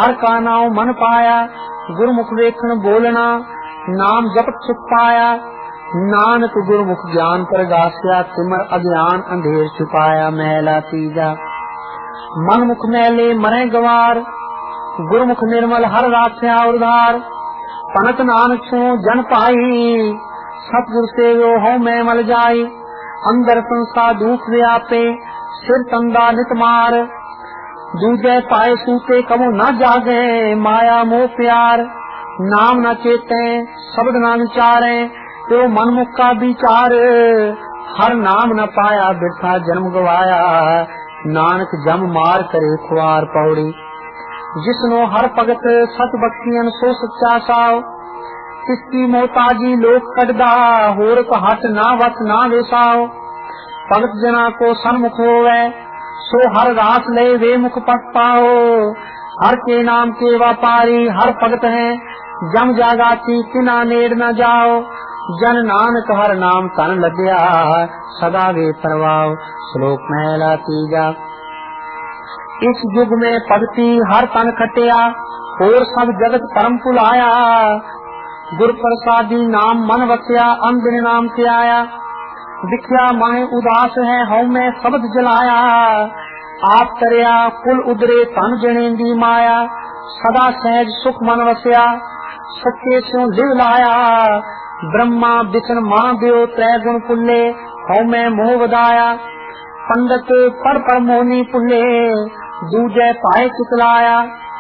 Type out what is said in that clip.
हर का नाम मन पाया, गुरमुख वेखण बोलना, नाम जपत सुख पाया। नानक गुरमुख ज्ञान प्रगास्या, तिमर अज्ञान अंधेर छुपाया। महला तीजा। मन मुख मैले मरे गवार, गुरमुख निर्मल हर राख्या उधार। पनत नानक सो जन पाई, सतगुर सेवो हो मैं मल जाई। अंदर संसा दुख व्यापे, सिर तंदा नित मार। दूजे पाए सूते कबो न जागे, माया मोह प्यार। नाम न चेते शब्द न विचारे, तो मनमुख का विचार। हर नाम न पाया, बिरथा जन्म गवाया। नानक जम मार करे खुआर पौड़ी। जिसनो हर भगत सत बख्शियन, सो सच्चा साव। किसकी मोहताजी लोक कटदा, होर को हट ना वत ना वेसाओ। भगत जना को सन्मुख होवे, सो हर रास ले वे मुख पट पाओ। हर के नाम के व्यापारी हर भगत है, जम जागाती तिना नेड़ न जाओ। जन नानक हर नाम तन लग्या, सदा वे परवाओ। श्लोक महला तीजा। इस युग में भगति हर तन खटिया, और सब जगत परम भुलाया। गुर प्रसादी नाम मन वसिया, अंबिन नाम से आया। दिखया माहे उदास है, हऊ में शब्द जलाया। आप करया कुल उदरे तन जनेंदी माया। सदा सहज सुख मन वसिया, सच्चे स्यों लिव लाया। ब्रह्मा विष्णु महादेव त्रै गुण पुल्ले, हऊ में मोह वदाया। पंडित पर मोहनी पुल्ले, दूजे पाए चितलाया।